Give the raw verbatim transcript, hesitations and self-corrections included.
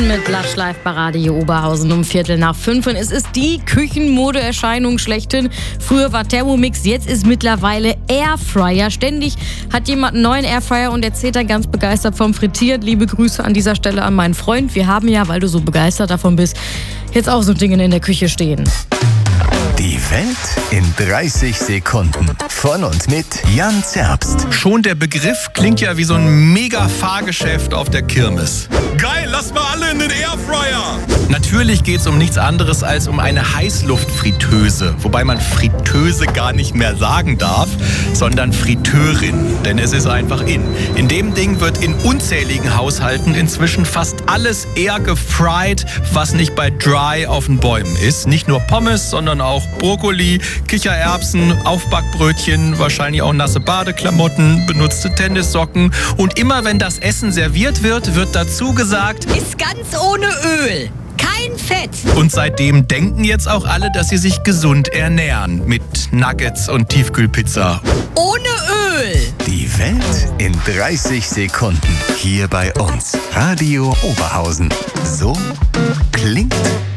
mit Lush Live bei Radio Oberhausen um Viertel nach fünf. Und es ist die Küchenmodeerscheinung schlechthin. Früher war Thermomix, jetzt ist mittlerweile Airfryer. Ständig hat jemand einen neuen Airfryer und erzählt dann ganz begeistert vom Frittieren. Liebe Grüße an dieser Stelle an meinen Freund. Wir haben ja, weil du so begeistert davon bist, jetzt auch so Dinge in der Küche stehen. Die Welt in dreißig Sekunden. Von und mit Jan Zerbst. Schon der Begriff klingt ja wie so ein Mega-Fahrgeschäft auf der Kirmes. Geil, lass mal alle in den Airfryer! Natürlich geht es um nichts anderes als um eine Heißluftfritteuse. Wobei man Fritteuse gar nicht mehr sagen darf, sondern Fritteurin. Denn es ist einfach in. In dem Ding wird in unzähligen Haushalten inzwischen fast alles eher gefried, was nicht bei Dry auf den Bäumen ist. Nicht nur Pommes, sondern auch Brokkoli, Kichererbsen, Aufbackbrötchen, wahrscheinlich auch nasse Badeklamotten, benutzte Tennissocken. Und immer wenn das Essen serviert wird, wird dazu gesagt, ist ganz ohne Öl. Kein Fett. Und seitdem denken jetzt auch alle, dass sie sich gesund ernähren. Mit Nuggets und Tiefkühlpizza. Ohne Öl. Die Welt in dreißig Sekunden. Hier bei uns. Radio Oberhausen. So klingt